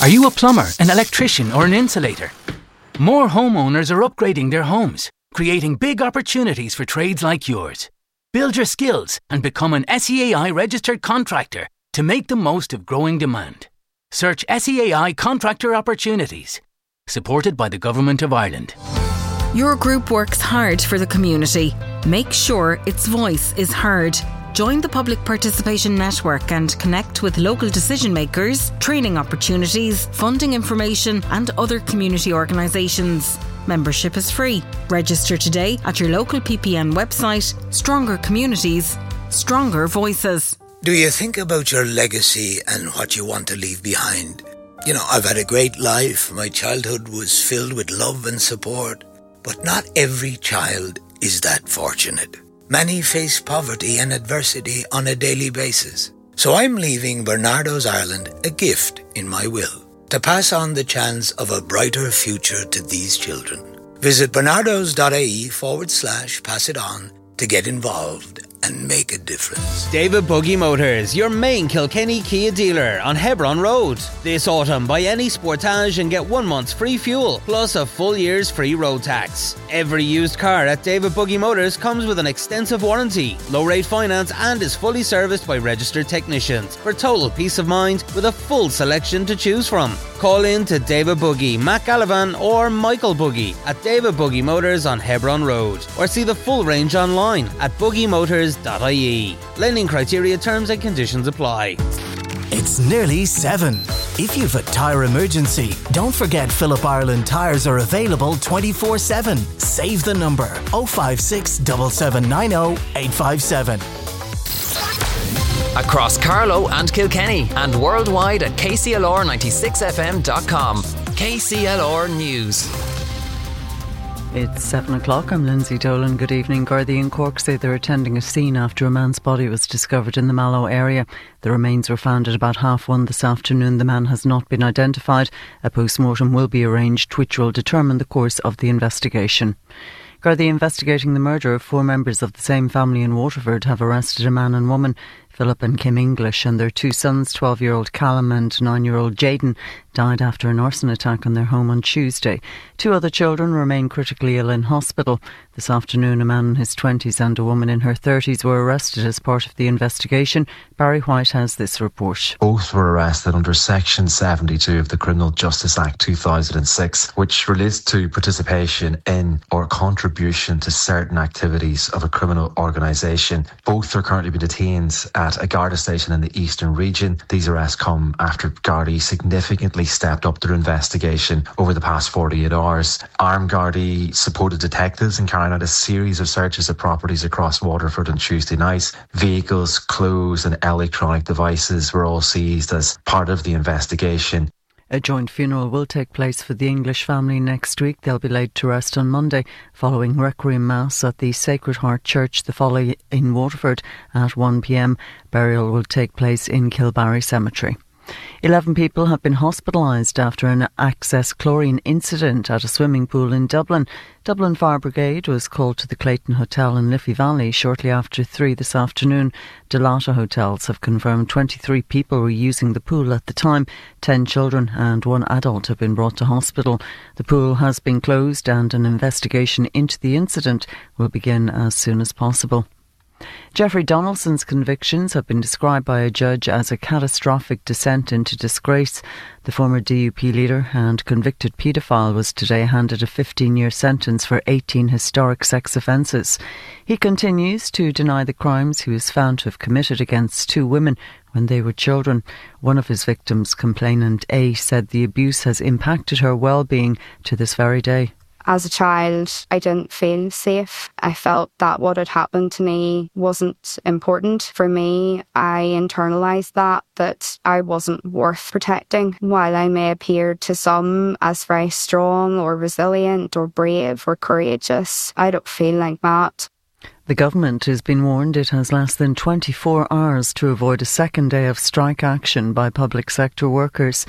Are you a plumber, an electrician or an insulator? More homeowners are upgrading their homes, creating big opportunities for trades like yours. Build your skills and become an SEAI registered contractor to make the most of growing demand. Search SEAI Contractor Opportunities. Supported by the Government of Ireland. Your group works hard for the community. Make sure its voice is heard. Join the Public Participation Network and connect with local decision makers, training opportunities, funding information and other community organisations. Membership is free. Register today at your local PPN website. Stronger communities, stronger voices. Do you think about your legacy and what you want to leave behind? You know, I've had a great life. My childhood was filled with love and support. But not every child is that fortunate. Many face poverty and adversity on a daily basis. So I'm leaving Bernardo's Ireland a gift in my will to pass on the chance of a brighter future to these children. Visit bernardos.ie/pass it on to get involved and make a difference. David Buggy Motors, your main Kilkenny Kia dealer on Hebron Road. This autumn, buy any Sportage and get 1 month's free fuel, plus a full year's free road tax. Every used car at David Buggy Motors comes with an extensive warranty, low rate finance and is fully serviced by registered technicians for total peace of mind with a full selection to choose from. Call in to David Buggy, Matt Gallivan or Michael Buggy at David Buggy Motors on Hebron Road, or see the full range online at buggymotors.ie. Lending criteria, terms and conditions apply. It's nearly 7. If you've a tyre emergency, don't forget Phillip Ireland tyres are available 24/7. Save the number 056 7790 857. Across Carlow and Kilkenny and worldwide at kclr96fm.com. KCLR News. It's 7 o'clock. I'm Lindsay Dolan. Good evening. Gardaí in Cork say they're attending a scene after a man's body was discovered in the Mallow area. The remains were found at about 1:30 this afternoon. The man has not been identified. A post-mortem will be arranged, which will determine the course of the investigation. Gardaí investigating the murder of 4 members of the same family in Waterford have arrested a man and woman, Philip and Kim English, and their 2 sons, 12-year-old Callum and 9-year-old Jayden, died after an arson attack on their home on Tuesday. 2 other children remain critically ill in hospital. This afternoon, a man in his 20s and a woman in her 30s were arrested as part of the investigation. Barry White has this report. Both were arrested under Section 72 of the Criminal Justice Act 2006, which relates to participation in or contribution to certain activities of a criminal organisation. Both are currently being detained at a Garda station in the Eastern region. These arrests come after Gardaí significantly stepped up their investigation over the past 48 hours. Armed Gardaí supported detectives in carrying out a series of searches of properties across Waterford on Tuesday night. Vehicles, clothes and electronic devices were all seized as part of the investigation. A joint funeral will take place for the English family next week. They'll be laid to rest on Monday following Requiem Mass at the Sacred Heart Church, the Folly in Waterford at 1 p.m. Burial will take place in Kilbarry Cemetery. 11 people have been hospitalised after an excess chlorine incident at a swimming pool in Dublin. Dublin Fire Brigade was called to the Clayton Hotel in Liffey Valley shortly after 3 this afternoon. Dalata Hotels have confirmed 23 people were using the pool at the time. 10 children and 1 adult have been brought to hospital. The pool has been closed and an investigation into the incident will begin as soon as possible. Jeffrey Donaldson's convictions have been described by a judge as a catastrophic descent into disgrace. The former DUP leader and convicted paedophile was today handed a 15-year sentence for 18 historic sex offences. He continues to deny the crimes he was found to have committed against 2 women when they were children. One of his victims, complainant A, said the abuse has impacted her well-being to this very day. As a child, I didn't feel safe. I felt that what had happened to me wasn't important for me. I internalised that I wasn't worth protecting. While I may appear to some as very strong or resilient or brave or courageous, I don't feel like that. The government has been warned it has less than 24 hours to avoid a second day of strike action by public sector workers.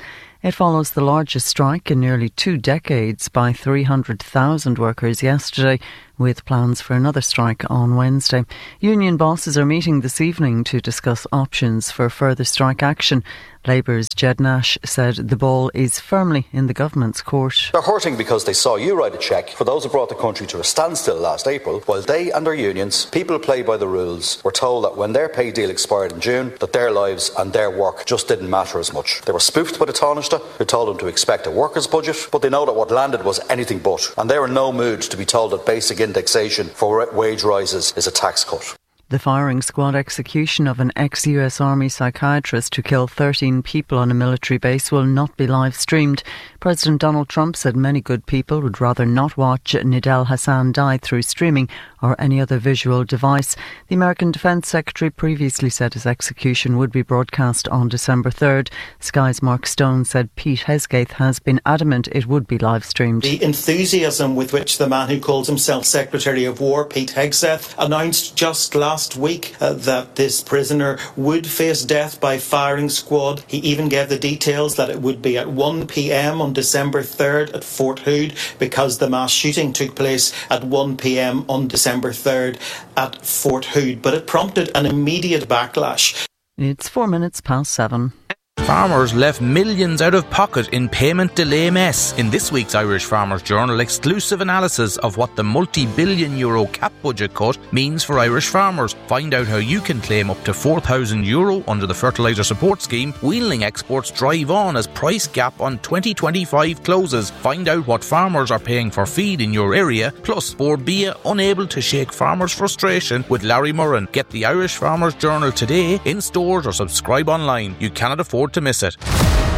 It follows the largest strike in nearly 2 decades by 300,000 workers yesterday, with plans for another strike on Wednesday. Union bosses are meeting this evening to discuss options for further strike action. Labour's Jed Nash said the ball is firmly in the government's court. They're hurting because they saw you write a cheque for those who brought the country to a standstill last April, while they and their unions, people who play by the rules, were told that when their pay deal expired in June, that their lives and their work just didn't matter as much. They were spoofed by the Taoiseach, who told them to expect a workers' budget, but they know that what landed was anything but, and they were in no mood to be told that basic indexation for wage rises is a tax cut. The firing squad execution of an ex-US Army psychiatrist who killed 13 people on a military base will not be live streamed. President Donald Trump said many good people would rather not watch Nidal Hassan die through streaming or any other visual device. The American Defence Secretary previously said his execution would be broadcast on December 3rd. Sky's Mark Stone said Pete Hegseth has been adamant it would be live streamed. The enthusiasm with which the man who calls himself Secretary of War, Pete Hegseth, announced just last week that this prisoner would face death by firing squad. He even gave the details that it would be at 1 p.m. on December 3rd at Fort Hood, because the mass shooting took place at 1 p.m. on December 3rd at Fort Hood. But it prompted an immediate backlash. It's 7:04. Farmers left millions out of pocket in payment delay mess. In this week's Irish Farmers Journal, exclusive analysis of what the multi-billion euro cap budget cut means for Irish farmers. Find out how you can claim up to €4,000 under the fertiliser support scheme. Wheeling exports drive on as price gap on 2025 closes. Find out what farmers are paying for feed in your area. Plus, Bord Bia unable to shake farmers' frustration with Larry Murren. Get the Irish Farmers Journal today in stores or subscribe online. You cannot afford to miss it.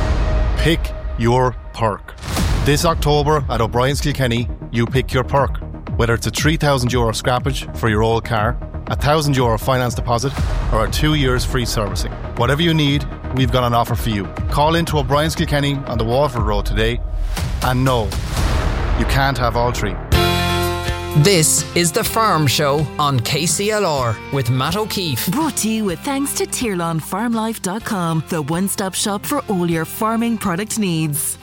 Pick your perk. This October at O'Brien's Kilkenny, you pick your perk. Whether it's a €3,000 scrappage for your old car, a €1,000 finance deposit, or a 2 years free servicing. Whatever you need, we've got an offer for you. Call into O'Brien's Kilkenny on the Waterford Road today. And no, you can't have all three. This is The Farm Show on KCLR with Matt O'Keefe. Brought to you with thanks to TirlanFarmLife.com, the one-stop shop for all your farming product needs.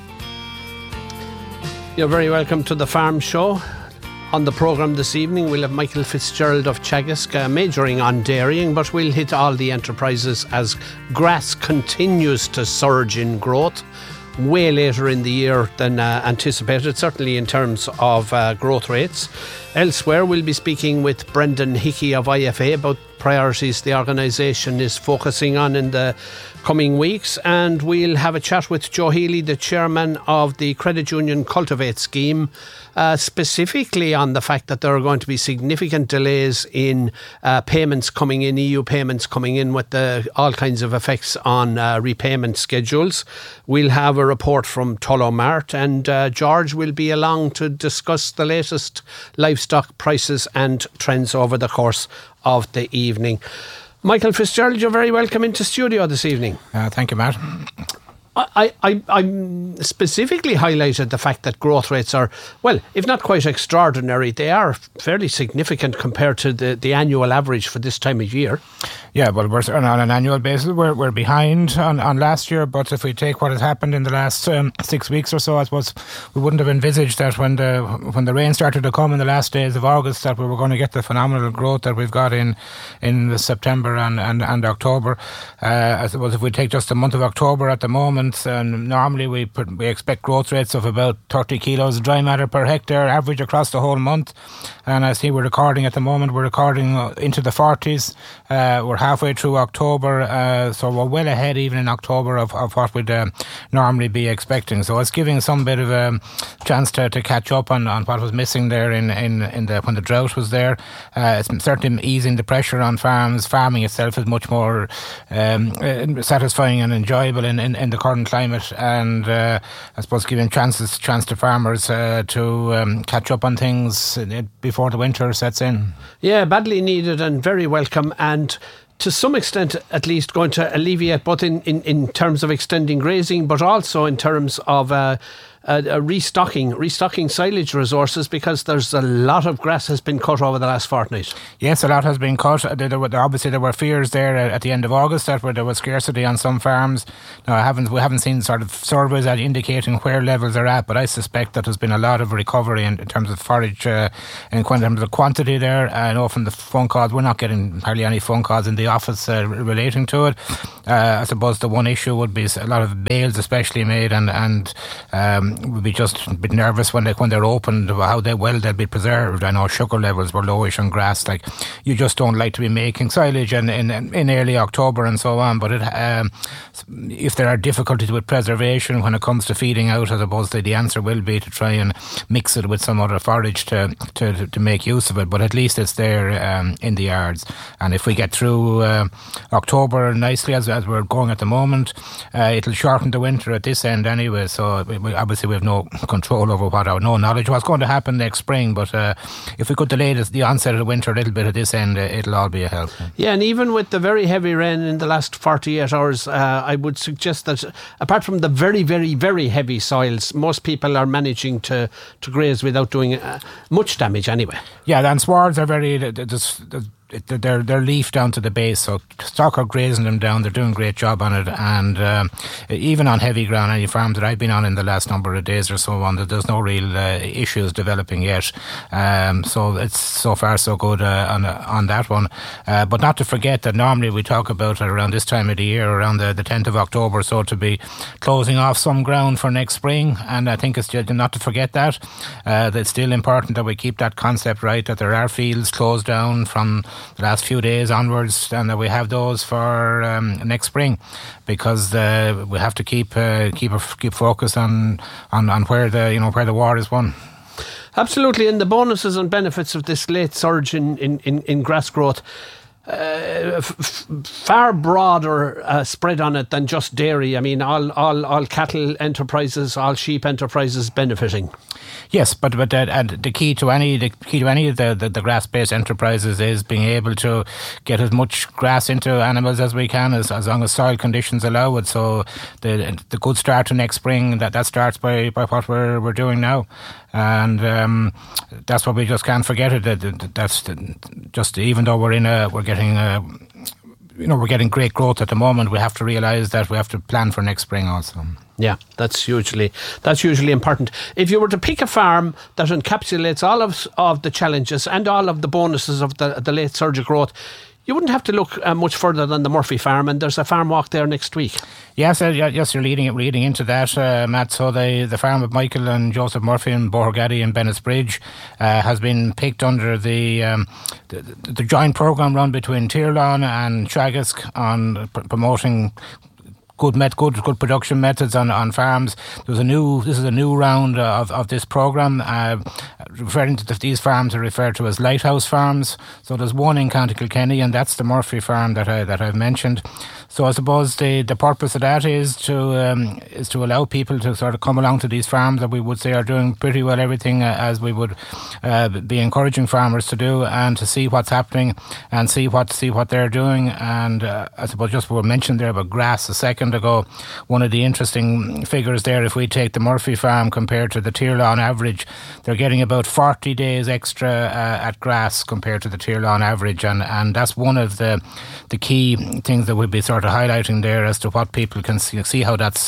You're very welcome to The Farm Show. On the programme this evening, we'll have Michael Fitzgerald of Teagasc majoring on dairying, but we'll hit all the enterprises as grass continues to surge in growth. Way later in the year than anticipated, certainly in terms of growth rates. Elsewhere, we'll be speaking with Brendan Hickey of IFA about priorities the organisation is focusing on in the coming weeks, and we'll have a chat with Joe Healy, the chairman of the Credit Union Cultivate scheme, specifically on the fact that there are going to be significant delays in payments coming in, EU payments coming in, with all kinds of effects on repayment schedules. We'll have a report from Tullow Mart, and George will be along to discuss the latest livestock prices and trends over the course of the evening. Michael Fitzgerald, you're very welcome into studio this evening. Thank you, Matt. I specifically highlighted the fact that growth rates are, well, if not quite extraordinary, they are fairly significant compared to the annual average for this time of year. Yeah, well, we're on an annual basis. We're behind on last year, but if we take what has happened in the last 6 weeks or so, I suppose we wouldn't have envisaged that when the rain started to come in the last days of August, that we were going to get the phenomenal growth that we've got in September and October. I suppose if we take just the month of October at the moment, normally we expect growth rates of about 30 kilos of dry matter per hectare average across the whole month, and I see we're recording into the 40s. We're halfway through October, so we're well ahead even in October of what we'd normally be expecting. So it's giving some bit of a chance to catch up on what was missing there when the drought was there. It's certainly easing the pressure on farms. Farming itself is much more satisfying and enjoyable in the current climate, and I suppose giving chance to farmers to catch up on things before the winter sets in. Yeah, badly needed and very welcome, and to some extent at least going to alleviate both in terms of extending grazing, but also in terms of restocking silage resources, because there's a lot of grass has been cut over the last fortnight. Yes, a lot has been cut. Obviously, there were fears there at the end of August that there was scarcity on some farms. Now, we haven't seen sort of surveys indicating where levels are at, but I suspect that there's been a lot of recovery in terms of forage and in terms of quantity there. I know from the phone calls, we're not getting hardly any phone calls in the office relating to it. I suppose the one issue would be a lot of bales, especially made, and would be just a bit nervous when they're opened how they'll be preserved. I know sugar levels were lowish on grass. Like, you just don't like to be making silage in early October and so on. But if there are difficulties with preservation when it comes to feeding out, I suppose the answer will be to try and mix it with some other forage to make use of it. But at least it's there in the yards. And if we get through October nicely as we're going at the moment, it'll shorten the winter at this end anyway. So obviously we have no control over no knowledge what's going to happen next spring. But if we could delay the onset of the winter a little bit at this end, it'll all be a help. Yeah, and even with the very heavy rain in the last 48 hours, I would suggest that apart from the very, very, very heavy soils, most people are managing to graze without doing much damage anyway. Yeah, and swards are they're leaf down to the base, so stock are grazing them down. They're doing a great job on it, and even on heavy ground, any farms that I've been on in the last number of days or so on, there's no real issues developing yet. So it's so far so good on that one. But not to forget that normally we talk about it around this time of the year, around the 10th of October, so to be closing off some ground for next spring, and I think it's not to forget that. It's still important that we keep that concept right, that there are fields closed down from the last few days onwards, and that we have those for next spring, because we have to keep focus on where the war is won. Absolutely, and the bonuses and benefits of this late surge in grass growth, far broader spread on it than just dairy. I mean, all cattle enterprises, all sheep enterprises benefiting. Yes, but and the key to any of the grass-based enterprises is being able to get as much grass into animals as we can, as long as soil conditions allow it. So the good start to next spring that starts by what we're doing now, and that's what we just can't forget it. That's just, even though we're getting great growth at the moment, we have to realise that we have to plan for next spring also. Yeah, that's usually important. If you were to pick a farm that encapsulates all of the challenges and all of the bonuses of the late surge of growth, you wouldn't have to look much further than the Murphy farm, and there's a farm walk there next week. Yes, you're leading into that, Matt. So the farm of Michael and Joseph Murphy in Bohergaddy and Bennett's Bridge has been picked under the joint programme run between Tirlawn and Teagasc on promoting good production methods on farms. This is a new round of this programme. Referring to these farms are referred to as lighthouse farms. So there's one in County Kilkenny, and that's the Murphy farm that I've mentioned. So I suppose the purpose of that is to allow people to sort of come along to these farms that we would say are doing pretty well everything as we would be encouraging farmers to do, and to see what's happening and see what they're doing. And I suppose just what we mentioned there about grass a second ago, one of the interesting figures there, if we take the Murphy farm compared to the Tirlawn average, they're getting about 40 days extra at grass compared to the Tirlawn average, and that's one of the key things that we'll be sort of highlighting there as to what people can see how that's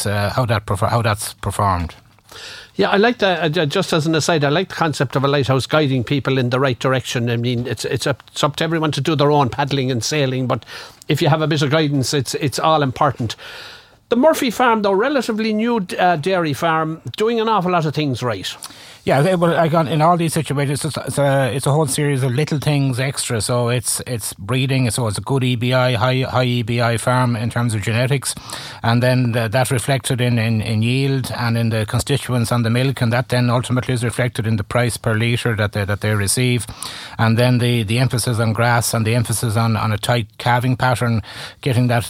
performed. Yeah, I like that. Just as an aside, I like the concept of a lighthouse guiding people in the right direction. I mean, it's up to everyone to do their own paddling and sailing, but if you have a bit of guidance, it's all important. The Murphy farm, though, relatively new dairy farm, doing an awful lot of things right. Yeah, well, in all these situations, it's a whole series of little things extra. So it's breeding, so it's a good EBI, high EBI farm in terms of genetics, and then that reflected in yield and in the constituents on the milk, and that then ultimately is reflected in the price per litre that they receive, and then the emphasis on grass and the emphasis on a tight calving pattern, getting that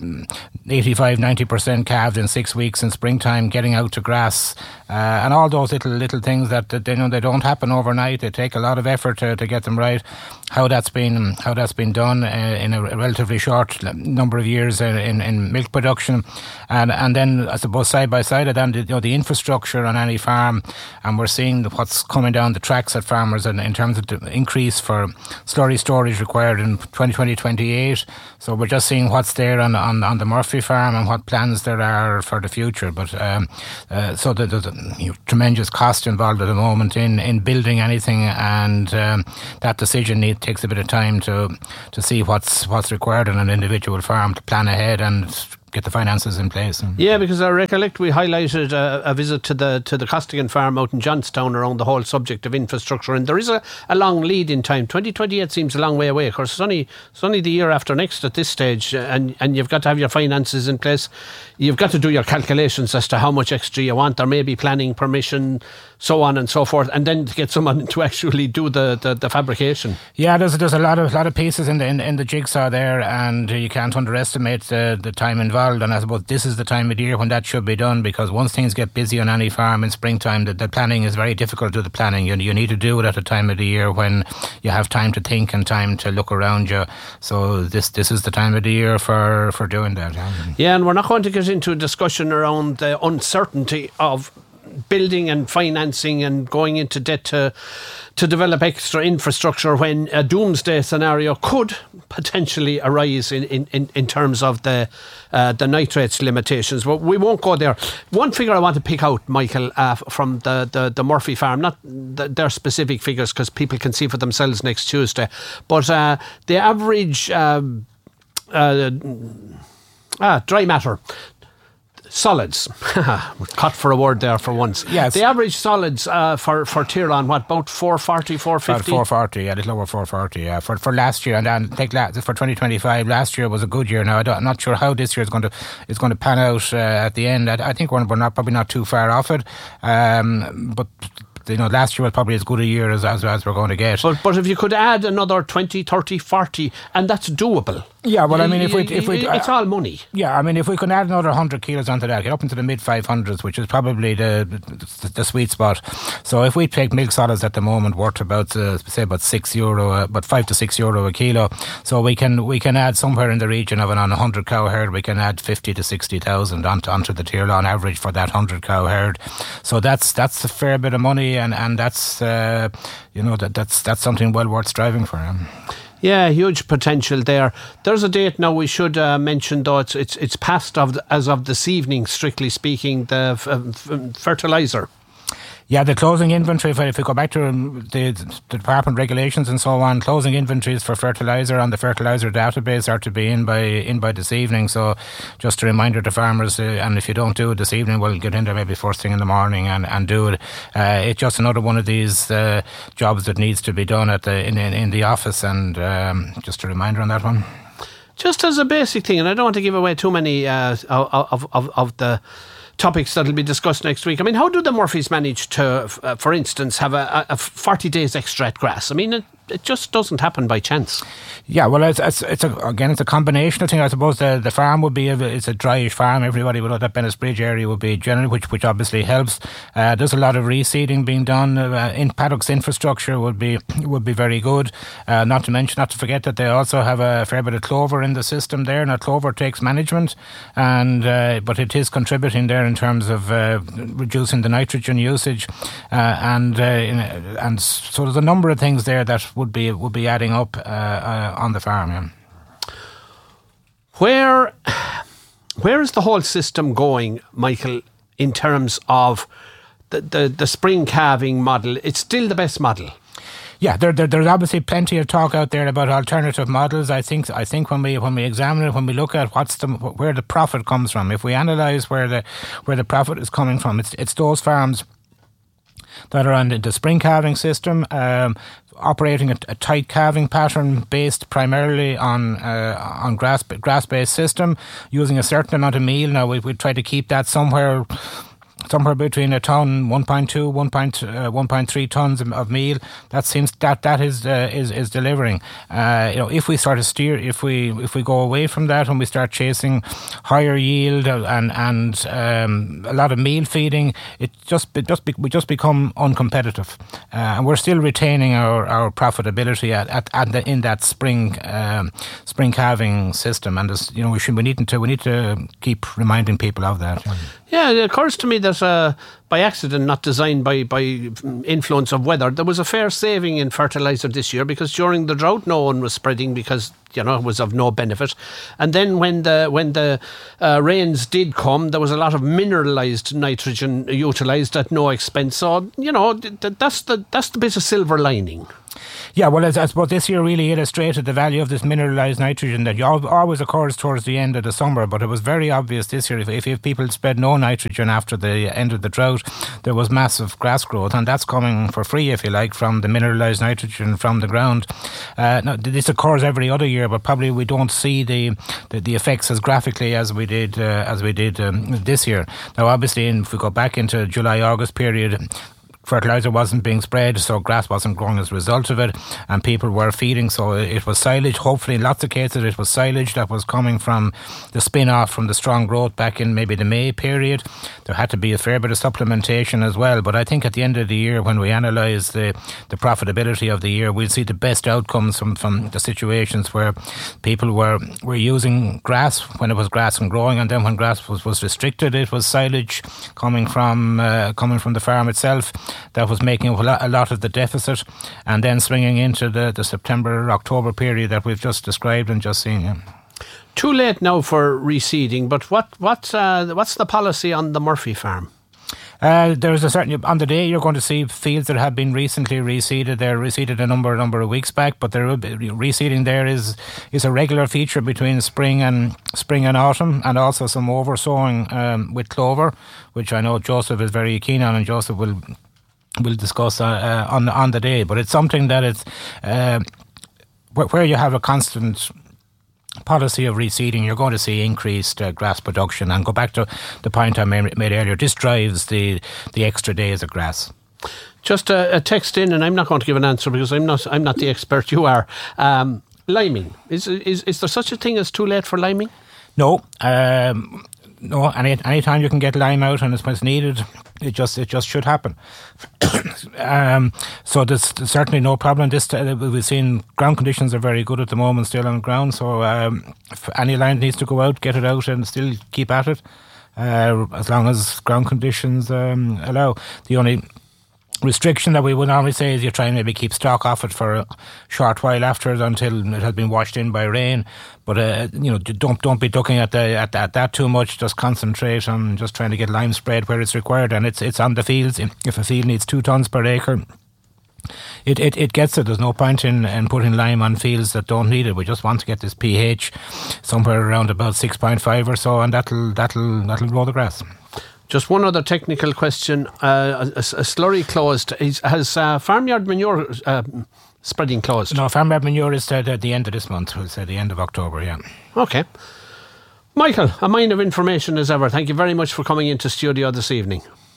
85-90% calved in 6 weeks in springtime, getting out to grass, and all those little things that they don't happen overnight. They take a lot of effort to get them right. how that's been done in a relatively short number of years in milk production, and then I suppose side by side of that, the infrastructure on any farm, and we're seeing what's coming down the tracks at farmers in terms of the increase for slurry storage required in 2028. So we're just seeing what's there on the Murphy farm and what plans there are for the future. But so there's a tremendous cost involved at the moment in building anything, and that decision takes a bit of time to see what's required on an individual farm to plan ahead and get the finances in place. Yeah, because I recollect we highlighted a visit to the Costigan farm out in Johnstown around the whole subject of infrastructure, and there is a long lead in time. 2028 seems a long way away. Of course, it's only the year after next at this stage, and you've got to have your finances in place. You've got to do your calculations as to how much extra you want. There may be planning permission, so on and so forth, and then to get someone to actually do the fabrication. Yeah, there's a lot of pieces in the jigsaw there, and you can't underestimate the time involved. And I suppose this is the time of the year when that should be done, because once things get busy on any farm in springtime, the planning is very difficult to do the planning. You need to do it at a time of the year when you have time to think and time to look around you. So this is the time of the year for doing that. Yeah, and we're not going to get into a discussion around the uncertainty of building and financing and going into debt to develop extra infrastructure when a doomsday scenario could potentially arise in terms of the nitrates limitations. But we won't go there. One figure I want to pick out, Michael, from the Murphy farm, not their specific figures because people can see for themselves next Tuesday, but the average dry matter solids. Cut for a word there for once. Yes. The average solids for Tyrone, what, about 440, 450? About 440, a little over 440, yeah. For last year, and then for 2025, last year was a good year. Now, I'm not sure how this year is going to pan out at the end. I think we're probably not too far off it. But last year was probably as good a year as we're going to get. But if you could add another 20, 30, 40, and that's doable. Yeah, well, I mean, if we it's all money. Yeah, I mean, if we can add another 100 kilos onto that, get up into the mid 500s, which is probably the sweet spot. So if we take milk solids at the moment worth about say about €6, about €5 to €6 a kilo, so we can add somewhere in the region of on a 100 cow herd, we can add 50 to 60,000 onto the Tyrone average for that 100 cow herd. So that's a fair bit of money, and that's that's something well worth striving for. Yeah, huge potential there. There's a date now we should mention, though. It's passed as of this evening, strictly speaking, the fertiliser. Yeah, the closing inventory, if we go back to the department regulations and so on, closing inventories for fertiliser on the fertiliser database are to be in by this evening. So just a reminder to farmers, and if you don't do it this evening, we'll get in there maybe first thing in the morning and do it. It's just another one of these jobs that needs to be done in the office, and just a reminder on that one. Just as a basic thing, and I don't want to give away too many of the topics that will be discussed next week. I mean, how do the Murphys manage to, for instance, have a 40 days extra at grass? I mean, it just doesn't happen by chance. Yeah, well, it's a combination of things. I suppose the farm would be it's a dryish farm. Everybody would know that Bennettsbridge area would be generally, which obviously helps. There's a lot of reseeding being done. In paddocks infrastructure would be very good. Not to forget that they also have a fair bit of clover in the system there. Now, clover takes management, but it is contributing there in terms of reducing the nitrogen usage, and so there's a number of things there that would be adding up on the farm. Yeah. Where is the whole system going, Michael, in terms of the spring calving model? It's still the best model. Yeah, there's obviously plenty of talk out there about alternative models. I think when we examine it, when we look at where the profit comes from, if we analyse where the profit is coming from, it's those farms that are on the spring calving system, operating a tight calving pattern based primarily on grass-based system, using a certain amount of meal. Now we try to keep that somewhere somewhere between a ton, 1.2, 1.3 tons of meal. That seems that is delivering. If we start to steer, if we go away from that and we start chasing higher yield and a lot of meal feeding, we just become uncompetitive, and we're still retaining our profitability in that spring calving system. And we need to keep reminding people of that. Yeah, it occurs to me that by accident, not designed by influence of weather, there was a fair saving in fertiliser this year, because during the drought no one was spreading because it was of no benefit. And then when the rains did come, there was a lot of mineralised nitrogen utilised at no expense. So that's the bit of silver lining. Yeah, well, I suppose this year really illustrated the value of this mineralised nitrogen that always occurs towards the end of the summer, but it was very obvious this year. If people spread no nitrogen after the end of the drought, there was massive grass growth, and that's coming for free, if you like, from the mineralised nitrogen from the ground. Now, this occurs every other year, but probably we don't see the effects as graphically as we did this year. Now, obviously, if we go back into July-August period, fertiliser wasn't being spread, so grass wasn't growing as a result of it, and people were feeding, so it was silage. Hopefully, in lots of cases, it was silage that was coming from the spin-off from the strong growth back in maybe the May period. There had to be a fair bit of supplementation as well, but I think at the end of the year, when we analyse the profitability of the year, we'll see the best outcomes from the situations where people were using grass when it was grass and growing, and then when grass was restricted, it was silage coming from the farm itself that was making a lot of the deficit, and then swinging into the September-October period that we've just described and just seen. Yeah. Too late now for reseeding, but what's the policy on the Murphy farm? There's on the day you're going to see fields that have been recently reseeded. They're reseeded a number of weeks back, but reseeding there is a regular feature between spring and autumn, and also some oversowing with clover, which I know Joseph is very keen on, and Joseph will discuss on the day. But it's something that it's where you have a constant policy of reseeding, you're going to see increased grass production. And go back to the point I made earlier, this drives the extra days of grass. Just a text in, and I'm not going to give an answer because I'm not the expert you are. Liming, is there such a thing as too late for liming? No. No, any time you can get lime out and it's when it's needed, it just should happen. So there's certainly no problem. We've seen ground conditions are very good at the moment, still on the ground. So if any lime needs to go out, get it out and still keep at it, as long as ground conditions allow. The only restriction that we would normally say is you try and maybe keep stock off it for a short while after it until it has been washed in by rain. But don't be looking at that too much. Just concentrate on just trying to get lime spread where it's required, and it's on the fields. If a field needs 2 tons per acre, it gets it. There's no point in putting lime on fields that don't need it. We just want to get this pH somewhere around about 6.5 or so, and that'll grow the grass. Just one other technical question. A slurry closed. Has farmyard manure spreading closed? No, farmyard manure is at the end of this month. We'll say the end of October, yeah. Okay. Michael, a mine of information as ever. Thank you very much for coming into studio this evening.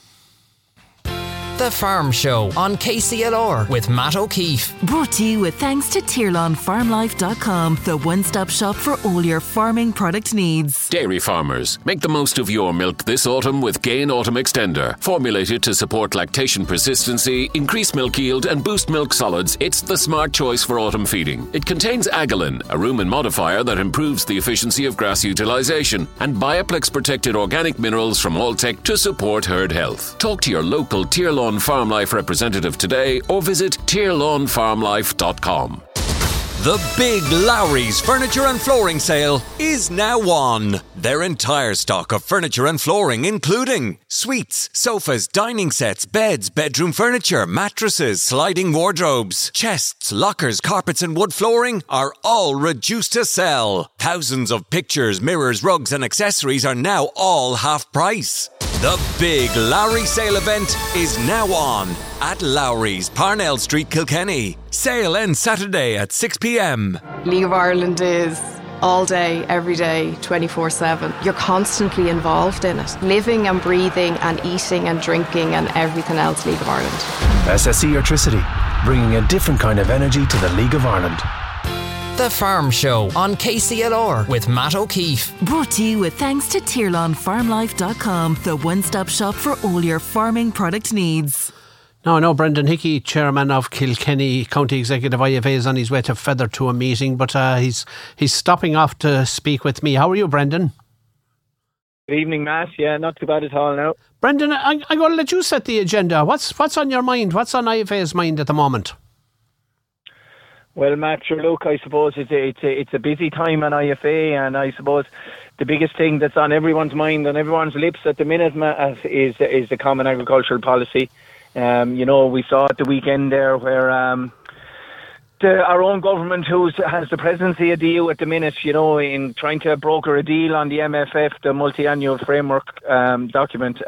The Farm Show on KCLR with Matt O'Keefe. Brought to you with thanks to TirlawnFarmLife.com, the one-stop shop for all your farming product needs. Dairy farmers, make the most of your milk this autumn with Gain Autumn Extender. Formulated to support lactation persistency, increase milk yield and boost milk solids, it's the smart choice for autumn feeding. It contains Agalin, a rumen modifier that improves the efficiency of grass utilisation, and Bioplex protected organic minerals from Alltech to support herd health. Talk to your local Tirlawn Farm Life representative today or visit TirlawnFarmLife.com. The Big Lowry's Furniture and Flooring Sale is now on. Their entire stock of furniture and flooring, including suites, sofas, dining sets, beds, bedroom furniture, mattresses, sliding wardrobes, chests, lockers, carpets and wood flooring are all reduced to sell. Thousands of pictures, mirrors, rugs and accessories are now all half price. The Big Lowry Sale event is now on at Lowry's, Parnell Street, Kilkenny. Sale ends Saturday at 6 p.m. League of Ireland is all day, every day, 24/7. You're constantly involved in it, living and breathing and eating and drinking and everything else League of Ireland. SSE Electricity, bringing a different kind of energy to the League of Ireland. The Farm Show on KCLR with Matt O'Keefe. Brought to you with thanks to TirlanFarmLife.com, the one-stop shop for all your farming product needs. Now, I know Brendan Hickey, chairman of Kilkenny County Executive IFA, is on his way to Feather to a meeting, but he's stopping off to speak with me. How are you, Brendan? Good evening, Matt. Yeah, not too bad at all now. Brendan, I'm going to let you set the agenda. What's on your mind? What's on IFA's mind at the moment? Well, Matt, sure, look, I suppose it's a busy time on IFA, and I suppose the biggest thing that's on everyone's mind, on everyone's lips at the minute, Matt, is the Common Agricultural Policy. We saw at the weekend there where our own government, who has the presidency a deal at the minute, in trying to broker a deal on the MFF, the multi-annual framework document.